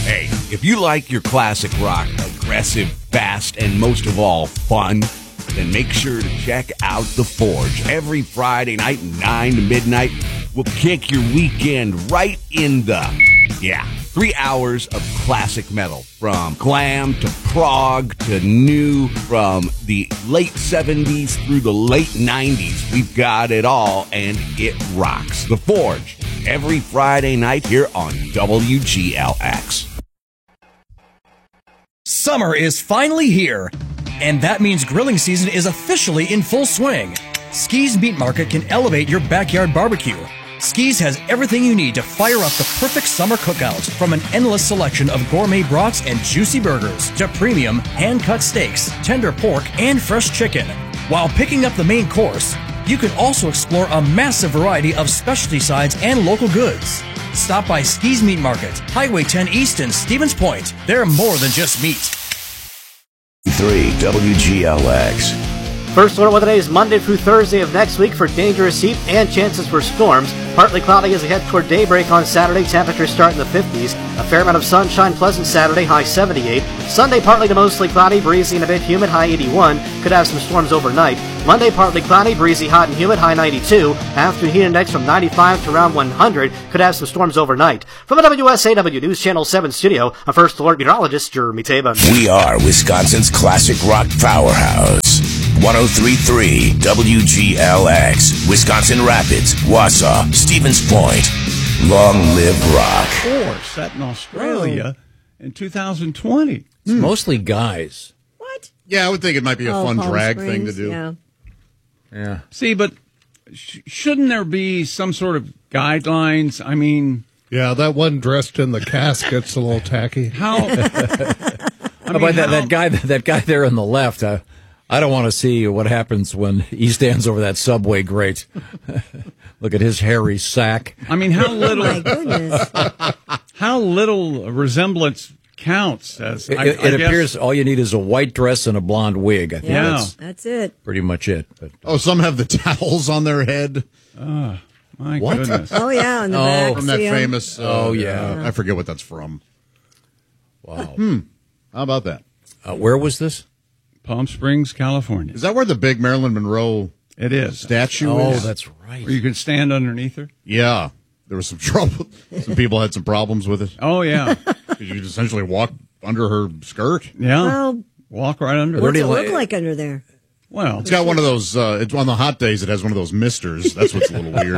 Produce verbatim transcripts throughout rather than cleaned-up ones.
Hey, if you like your classic rock aggressive, fast, and most of all, fun, then make sure to check out The Forge. Every Friday night, nine to midnight, we'll kick your weekend right in the, yeah, three hours of classic metal. From glam to prog to new, from the late seventies through the late nineties. We've got it all, and it rocks. The Forge, every Friday night here on W G L X. Summer is finally here, and that means grilling season is officially in full swing. Ski's Meat Market can elevate your backyard barbecue. Ski's has everything you need to fire up the perfect summer cookout, from an endless selection of gourmet brats and juicy burgers to premium hand-cut steaks, tender pork, and fresh chicken. While picking up the main course, you can also explore a massive variety of specialty sides and local goods. Stop by Ski's Meat Market, Highway ten East in Stevens Point. They're more than just meat. three W G L X. First alert weather today is Monday through Thursday of next week for dangerous heat and chances for storms. Partly cloudy as we head toward daybreak on Saturday. Temperatures start in the fifties. A fair amount of sunshine, pleasant Saturday, high seventy-eight. Sunday partly to mostly cloudy, breezy and a bit humid, high eighty-one. Could have some storms overnight. Monday partly cloudy, breezy, hot and humid, high ninety-two. Afternoon heat index from ninety-five to around one hundred. Could have some storms overnight. From the W S A W News Channel seven studio, a first alert meteorologist Jeremy Taban. We are Wisconsin's classic rock powerhouse. one oh three point three W G L X, Wisconsin Rapids, Wausau, Stevens Point. Long live rock. Four set in Australia oh. in two thousand twenty. It's hmm. mostly guys. What? Yeah, I would think it might be a oh, fun Palm drag Springs, thing to do. Yeah. Yeah. See, but sh- shouldn't there be some sort of guidelines? I mean, yeah, that one dressed in the casket's a little tacky. How? I mean, how about that, that guy? That guy there on the left. Uh, I don't want to see what happens when he stands over that subway grate. Look at his hairy sack. I mean, how little? Oh my goodness! How little resemblance counts? As it, I, it, I it appears all you need is a white dress and a blonde wig. I think yeah, that's, that's it. Pretty much it. But, oh, some have the towels on their head. Oh, my what? goodness! Oh yeah, on the oh, back. From that See 'em? famous. Uh, oh yeah. Uh, I forget what that's from. Wow. Hmm. How about that? Uh, where was this? Palm Springs, California. Is that where the big Marilyn Monroe It is statue oh, is? Oh, that's right. Where you can stand underneath her? Yeah. There was some trouble. Some people had some problems with it. Oh, yeah. You could essentially walk under her skirt. Yeah. Well, walk right under what's her. it look like under there? Well, it's got one of those, uh, it's on the hot days, it has one of those misters. That's what's a little weird.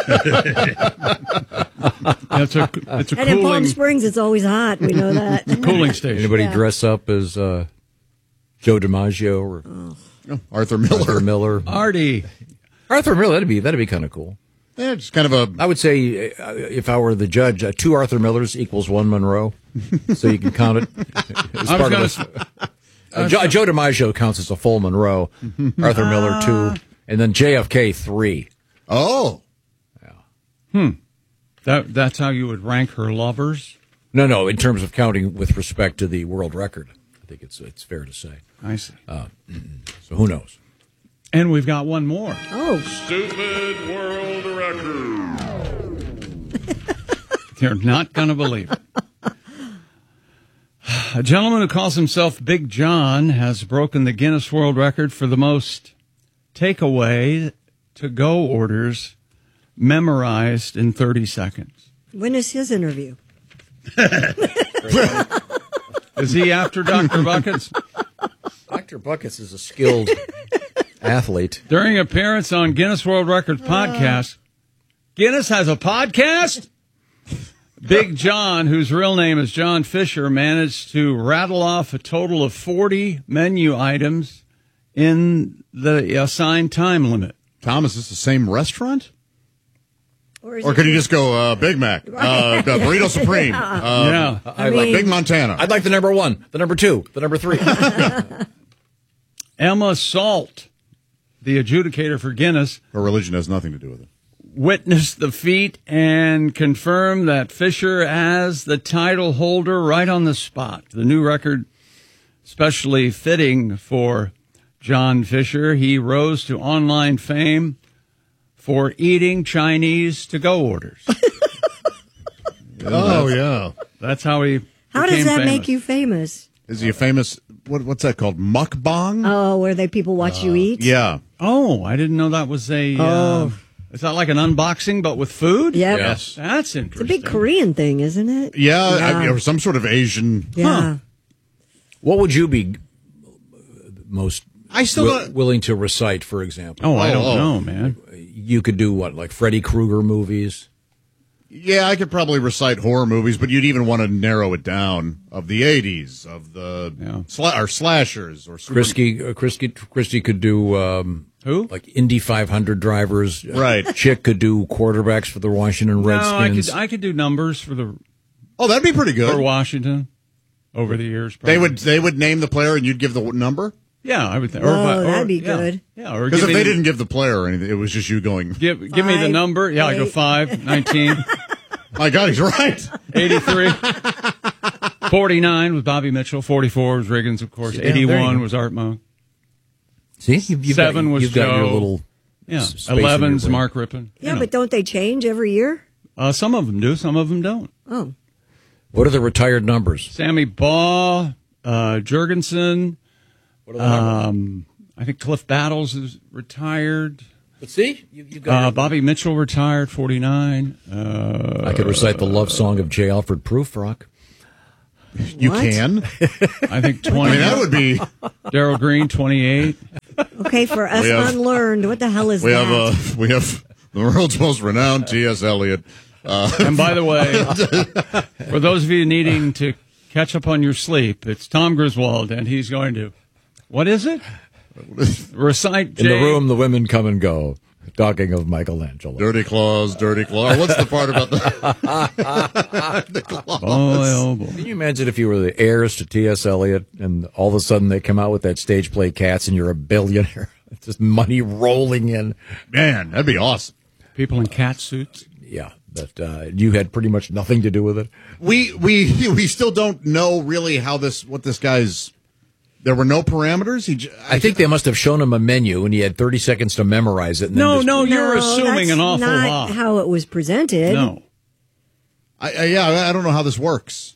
It's a, it's a and cooling, in Palm Springs, it's always hot. We know that. it's a cooling station. Anybody Yeah. dress up as uh, Joe DiMaggio or Oh. Oh, Arthur Miller. Arthur Miller? Artie. Arthur Miller, that'd be that'd be kind of cool. Yeah, just kind of a. I would say, uh, if I were the judge, uh, two Arthur Millers equals one Monroe, so you can count it as I was part gonna of s- it. Uh, Joe, Joe DiMaggio counts as a full Monroe, Arthur Miller two, and then J F K three. Oh. Hmm. That that's how you would rank her lovers? No, no, in terms of counting with respect to the world record, I think it's it's fair to say. I see. Uh, so who knows? And we've got one more. Oh. Stupid world record. You're not going to believe it. A gentleman who calls himself Big John has broken the Guinness World Record for the most takeaway to-go orders memorized in thirty seconds. When is his interview? Is he after Doctor Buckets? Doctor Buckets is a skilled athlete. During appearance on Guinness World Records podcast, Guinness has a podcast? Big John, whose real name is John Fisher, managed to rattle off a total of forty menu items in the assigned time limit. Tom, is this the same restaurant? Or, is Or it could you just go uh, Big Mac, uh, the Burrito Supreme, uh, Yeah. I I like mean- Big Montana? I'd like the number one, the number two, the number three. Emma Salt, the adjudicator for Guinness, Her religion has nothing to do with it. witnessed the feat and confirmed that Fisher as the title holder right on the spot. The new record, especially fitting for John Fisher, he rose to online fame for eating Chinese to-go orders. Oh, yeah. That's how he How does became that famous. make you famous? Is he a famous, what, what's that called? Mukbang? Oh, where they people watch you eat? Yeah. Oh, I didn't know that was a. Oh. Uh, is that like an unboxing but with food? Yep. Yes. That's It's a interesting. big Korean thing, isn't it? Yeah, Yeah. I, or some sort of Asian. Yeah. What would you be most I still wi- don't- willing to recite, for example? Oh, I don't Oh, oh. know, man. You could do what, like Freddy Krueger movies? Yeah, I could probably recite horror movies, but you'd even want to narrow it down of the eighties, of the Yeah. sla- or slashers, or super- Christy, uh, Christy, Christy could do um, Who? like Indy five hundred drivers. Right. Chick could do quarterbacks for the Washington No, I Redskins. could I could do numbers for the Oh, that'd be pretty for good. Washington over the years. Probably. They would they would name the player, and you'd give the number. Yeah, I would think. Oh, or, that'd be yeah. good. Yeah, or Because give if me they the- didn't give the player or anything, it was just you going. give give me the Five, number. Yeah, I go eight. five, nineteen, My God, he's right. eighty-three, forty-nine was Bobby Mitchell, forty-four was Riggins, of course, Yeah, there you eighty-one go. was Art Monk, See, you've, you've seven got, was you've got your Joe. little yeah, s- space in your eleven's brain. Mark Rippon. Yeah, You know. but don't they change every year? uh, some of them do, some of them don't. Oh. What are the retired numbers? Sammy Baugh, uh, Jurgensen. Um, I think Cliff Battles is retired. But see, you, you've got. Uh, your- Bobby Mitchell retired, forty-nine. Uh, I could recite the love song of J. Alfred Prufrock. You What? can. I think I twenty. mean, that would be. Daryl Green, twenty-eight. Okay, for us We have- unlearned, what the hell is We that? have uh, we have the world's most renowned T S. Eliot. Uh, And by the way, for those of you needing to catch up on your sleep, it's Tom Griswold, and he's going to, what is it? Recite In J. the room, the women come and go. Talking of Michelangelo. dirty claws, dirty claws. What's the part about the, the claws? Boy, oh boy. Can you imagine if you were the heirs to T S. Eliot and all of a sudden they come out with that stage play Cats and you're a billionaire? It's just money rolling in. Man, that'd be awesome. People in cat suits. Yeah, but uh, you had pretty much nothing to do with it. We we we still don't know really how this what this guy's. There were no parameters. He. j- I think they must have shown him a menu and he had thirty seconds to memorize it. And No, then just, no, you're No, assuming that's an awful not lot. how it was presented. No. I, I, yeah, I don't know how this works.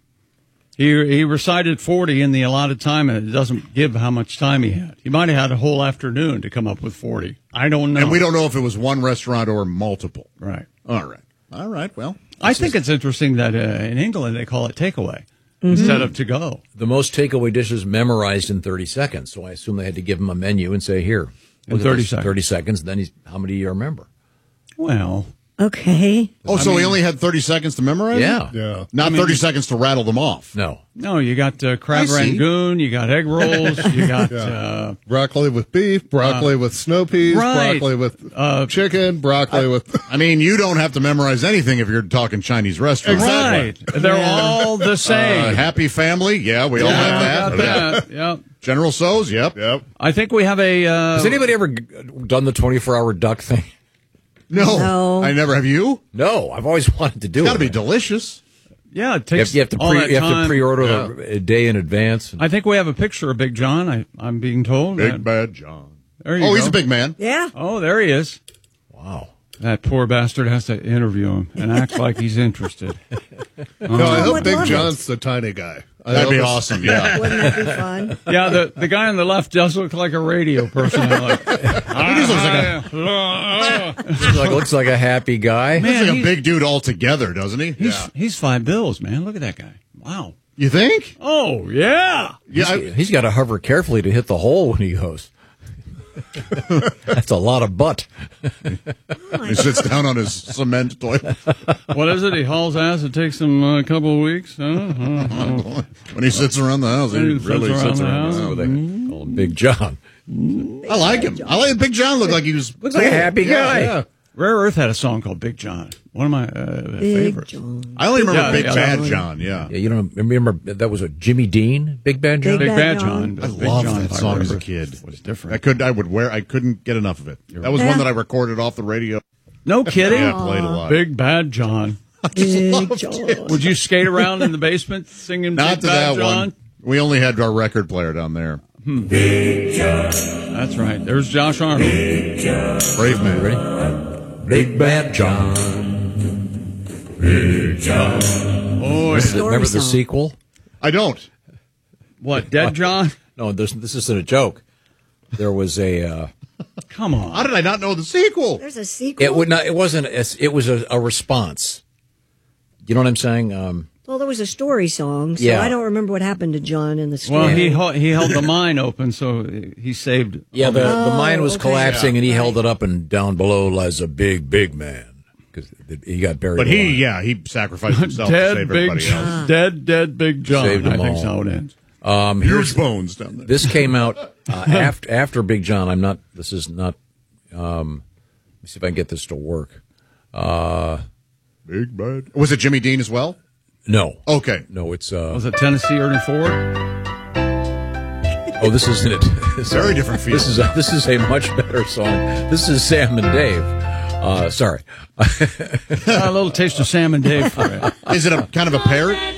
He, he recited forty in the allotted time, and it doesn't give how much time he had. He might have had a whole afternoon to come up with forty. I don't know. And we don't know if it was one restaurant or multiple. Right. All right. All right. Well, I think it's interesting that uh, in England they call it takeaway instead of to go. the most takeaway dishes memorized in thirty seconds. So I assume they had to give him a menu and say, here. In look at thirty this, seconds. thirty seconds. Then he's, how many do you remember? Well, Okay. oh, so he only had thirty seconds to memorize? Yeah. it? Yeah. Not thirty seconds to rattle them off. No. no, you got uh, crab I see. rangoon, you got egg rolls, you got uh, Broccoli with beef, broccoli with snow peas, right. broccoli with Uh, chicken, broccoli with. I mean, you don't have to memorize anything if you're talking Chinese restaurants. right. They're all the Uh, same. happy family? Yeah, we all have that. got that. Yep. General So's? Yep. Yep. I think we have a. Uh, Has anybody ever g- done the twenty-four hour duck thing? No, No. I never have. You? No, I've always wanted to do Got it. to be delicious. yeah, it You have, takes you have to all pre, that you have to time. pre-order the, a day in advance. I think we have a picture of Big John. I, I'm being told. Big That- Bad John. There you Oh, go. he's a big man. Yeah. Oh, there he is. Wow. That poor bastard has to interview him and act like he's interested. No, I hope would Big love it. John's the tiny guy. I That'd hope be it's- awesome. Yeah. Wouldn't that be fun? Yeah, the the guy on the left does look like a radio personality. He just looks like a, Looks like, looks like a happy guy. Man, looks like a he's- big dude altogether, doesn't he? He's he's five bills, man. Look at that guy. Wow. You think? Oh yeah. Yeah. I, He's got to hover carefully to hit the hole when he goes. That's a lot of butt. he sits down on his cement toilet What is it? He hauls ass. It takes him a couple of weeks. Huh? Huh? Huh? when he sits around the house. He When he sits really around sits the around house. the Oh, house. they call him Big John. I like him. I like Big John. Looked like he was Looks like a happy guy. Yeah. Rare Earth had a song called Big John. One of my uh, Big favorites. John. I only remember Yeah, Big yeah, Bad that John. Yeah. Yeah, you don't remember that was a Jimmy Dean, Big Bad John. Big Big Bad Bad John. John. I Big loved John that by song Rare as a Earth kid. was different. I could. I would wear. I couldn't get enough of it. That was Yeah. one that I recorded off the radio. No kidding. Yeah, I played a lot. Big Bad John. Big John. Would you skate around in the basement singing Not Big to Bad that John? one. We only had our record player down there. That's right. There's Josh Arnold. Brave man. Ready? Big Bad John. Oh, This the, remember the song. sequel? I don't. What, Dead John? No, this, this isn't a joke. There was a. Uh, Come on. How did I not know the sequel? There's a sequel. it would not. It wasn't. A, it was a, a response. You know what I'm saying? Um, Well, there was a story song, so Yeah. I don't remember what happened to John in the story. Well, he hel- he held the mine open, so he saved. yeah, the, the Oh, mine was okay. collapsing, Yeah. and he held it up, and down below lies a big, big man because he got buried. But he, alive. yeah, he sacrificed himself to Dead save Big everybody John. else. Dead, dead Big John. Saved I them think all. how it ends. Um, Huge here's bones down there. this came out uh, after after Big John. I'm not. This is not. Um, let me see if I can get this to work. Uh, Big bad. Was it Jimmy Dean as well? no. Okay. No, it's. Uh, Was it Tennessee Ernie Ford? oh, this isn't it. This Very is- different feel. This is a, this is a much better song. This is Sam and Dave. Uh, sorry. A little taste of Sam and Dave for it. Is it a kind of a parrot?